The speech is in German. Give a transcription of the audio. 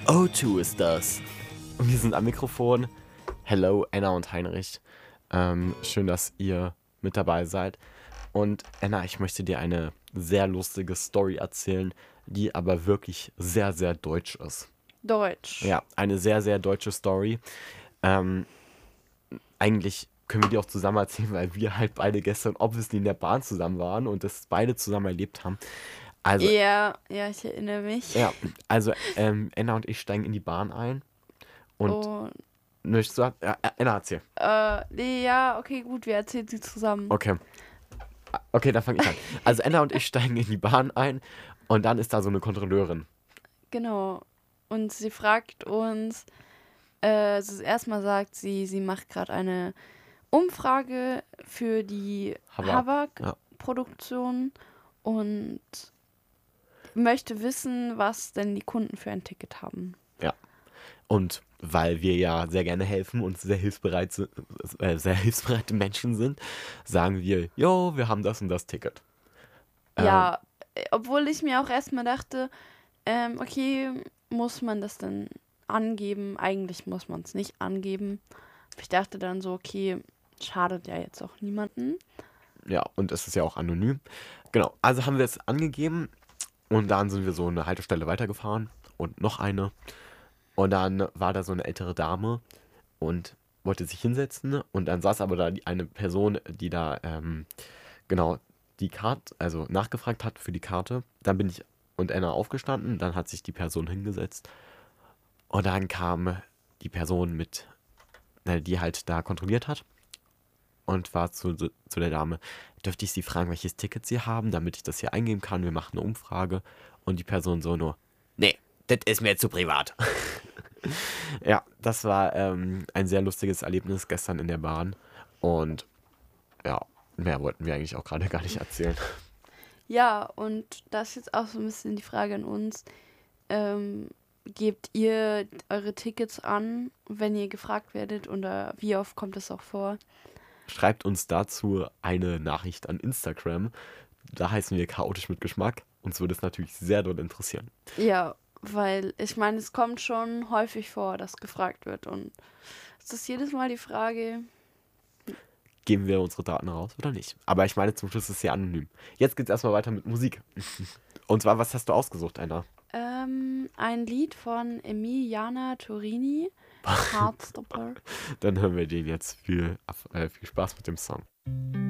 O2 ist das. Und wir sind am Mikrofon. Hello, Anna und Heinrich. Schön, dass ihr mit dabei seid. Und Anna, ich möchte dir eine sehr lustige Story erzählen, die aber wirklich sehr, sehr deutsch ist. Deutsch. Ja, eine sehr, sehr deutsche Story. Ähm, Eigentlich können wir die auch zusammen erzählen, weil wir halt beide gestern obviously in der Bahn zusammen waren und das beide zusammen erlebt haben. Also, Ja, ich erinnere mich. ja, also Anna und ich steigen in die Bahn ein und Und, möchtest du, ja, Anna, erzähl. nee, ja, okay, gut, wir erzählen sie zusammen. Okay. Okay, dann fange ich an. Also Anna und ich steigen in die Bahn ein und dann ist da so eine Kontrolleurin. Genau. Und sie fragt uns, erstmal sagt sie macht gerade eine Umfrage für die Aber, ja, Havak-Produktion und möchte wissen, was denn die Kunden für ein Ticket haben. ja. Und weil wir ja sehr gerne helfen und sehr hilfsbereite Menschen sind, sagen wir, jo, wir haben das und das Ticket. Ähm, Ja, obwohl ich mir auch erstmal dachte, okay, muss man das denn angeben? Eigentlich muss man es nicht angeben. Ich dachte dann so, okay, schadet ja jetzt auch niemanden. ja, und es ist ja auch anonym. Genau, also haben wir es angegeben und dann sind wir so eine Haltestelle weitergefahren und noch eine. Und dann war da so eine ältere Dame und wollte sich hinsetzen und dann saß aber da eine Person, die da genau die Karte, also nachgefragt hat für die Karte. Dann bin ich und Anna aufgestanden, dann hat sich die Person hingesetzt und dann kam die Person mit, die halt da kontrolliert hat und war zu der Dame, dürfte ich Sie fragen, welches Ticket Sie haben, damit ich das hier eingeben kann, wir machen eine Umfrage und die Person so nur, nee, das ist mir zu privat. Ja, das war ein sehr lustiges Erlebnis gestern in der Bahn. Und ja, mehr wollten wir eigentlich auch gerade gar nicht erzählen. Ja, und das ist jetzt auch so ein bisschen die Frage an uns. Ähm, Gebt ihr eure Tickets an, wenn ihr gefragt werdet, oder wie oft kommt es auch vor? Schreibt uns dazu eine Nachricht an Instagram. Da heißen wir chaotisch mit Geschmack. Uns würde es natürlich sehr doll interessieren. Ja, weil ich meine, es kommt schon häufig vor, dass gefragt wird. Und es ist jedes Mal die Frage, Geben wir unsere Daten raus oder nicht? Aber ich meine, zum Schluss ist es ja anonym. Jetzt geht's erstmal weiter mit Musik. Und zwar, was hast du ausgesucht, Einer? ein Lied von Emiliana Torini, Heartstopper. Dann hören wir den jetzt. Viel Spaß mit dem Song.